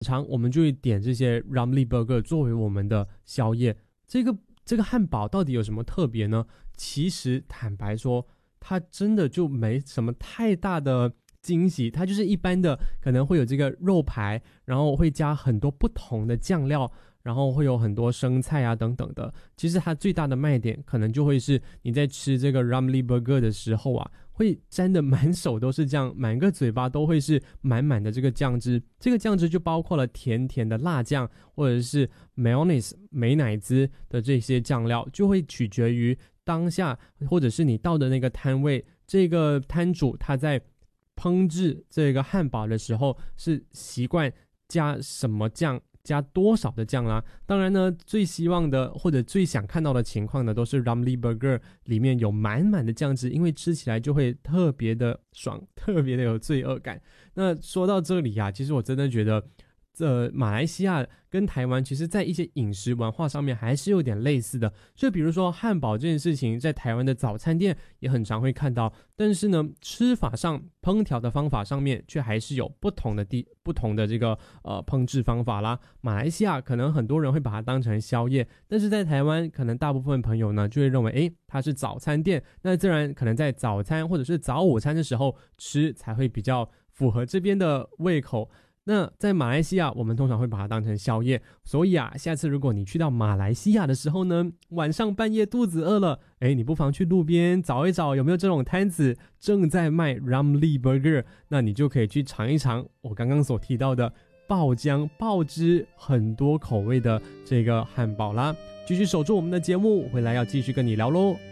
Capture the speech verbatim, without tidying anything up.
常我们就会点这些 Ramly Burger 作为我们的宵夜。这个这个汉堡到底有什么特别呢？其实坦白说，它真的就没什么太大的惊喜，它就是一般的，可能会有这个肉排，然后会加很多不同的酱料，然后会有很多生菜啊等等的。其实它最大的卖点可能就会是你在吃这个 Ramly Burger 的时候啊，会沾的满手都是酱，满个嘴巴都会是满满的这个酱汁。这个酱汁就包括了甜甜的辣酱，或者是 mayonnaise 美乃滋的这些酱料，就会取决于当下或者是你到的那个摊位，这个摊主他在烹制这个汉堡的时候是习惯加什么酱，加多少的酱啦。当然呢，最希望的或者最想看到的情况呢，都是 Ramly Burger 里面有满满的酱汁，因为吃起来就会特别的爽，特别的有罪恶感。那说到这里啊，其实我真的觉得这马来西亚跟台湾其实在一些饮食文化上面还是有点类似的，就比如说汉堡这件事情，在台湾的早餐店也很常会看到，但是呢，吃法上烹调的方法上面却还是有不同的地不同的这个呃烹制方法啦。马来西亚可能很多人会把它当成宵夜，但是在台湾可能大部分朋友呢就会认为，诶，它是早餐店，那自然可能在早餐或者是早午餐的时候吃才会比较符合这边的胃口。那在马来西亚我们通常会把它当成宵夜，所以啊，下次如果你去到马来西亚的时候呢，晚上半夜肚子饿了，诶，你不妨去路边找一找有没有这种摊子正在卖 Ramly Burger， 那你就可以去尝一尝我刚刚所提到的爆浆爆汁很多口味的这个汉堡啦。继续守住我们的节目，回来要继续跟你聊咯。